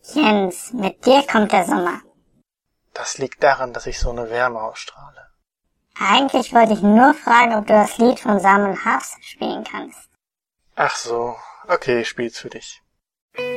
Jens, mit dir kommt der Sommer. Das liegt daran, dass ich so eine Wärme ausstrahle. Eigentlich wollte ich nur fragen, ob du das Lied von Sam und Harfst spielen kannst. Ach so, okay, ich spiel's für dich.